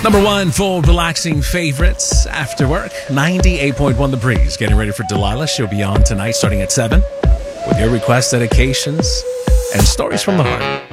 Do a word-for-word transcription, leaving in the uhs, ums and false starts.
Number one for relaxing favorites after work, ninety-eight point one The Breeze. Getting ready for Delilah. She'll be on tonight starting at seven with your requests, dedications, and stories from the heart.